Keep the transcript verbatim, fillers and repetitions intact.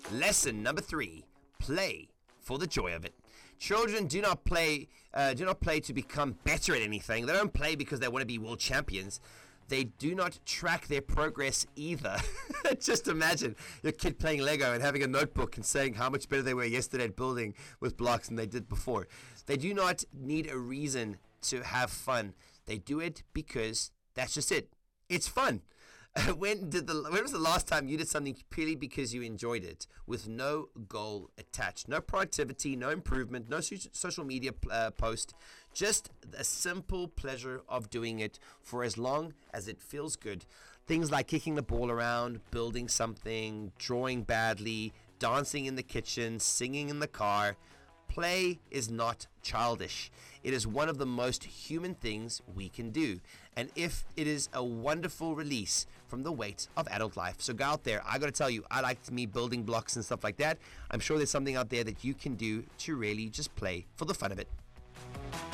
Lesson number three, play for the joy of it. Children do not play uh, do not play to become better at anything. They don't play because they want to be world champions. They do not track their progress either. Just imagine your kid playing Lego and having a notebook and saying how much better they were yesterday at building with blocks than they did before. They do not need a reason to have fun. They do it because that's just it. It's fun. When did the when was the last time you did something purely because you enjoyed it, with no goal attached, no productivity, no improvement, no so- social media uh, post, just a simple pleasure of doing it for as long as it feels good? Things like kicking the ball around, building something, drawing badly, dancing in the kitchen, singing in the car. Play is not childish. It is one of the most human things we can do. And if it is a wonderful release from the weight of adult life. So go out there. I got to tell you, I like me building blocks and stuff like that. I'm sure there's something out there that you can do to really just play for the fun of it.